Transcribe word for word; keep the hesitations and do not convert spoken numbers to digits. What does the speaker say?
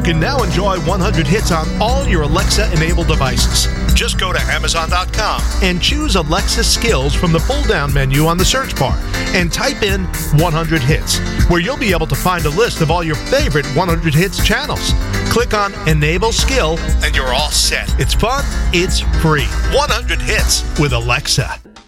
can now enjoy one hundred hits on all your Alexa-enabled devices. Just go to Amazon dot com and choose Alexa Skills from the pull-down menu on the search bar and type in one hundred hits, where you'll be able to find a list of all your favorite one hundred hits channels. Click on Enable Skill and you're all set. It's fun, it's free. one hundred hits with Alexa.